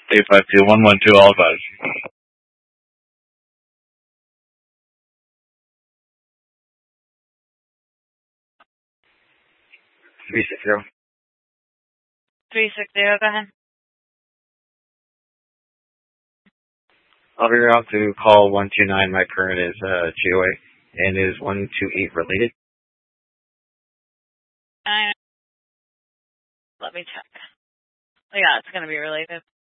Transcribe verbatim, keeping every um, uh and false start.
eight five two, one one two, all advised. three six zero. three six zero, go ahead. I'll be out to call one two nine. My current is uh, G O A and is one two eight related. Uh, let me check. Oh, yeah, it's going to be related.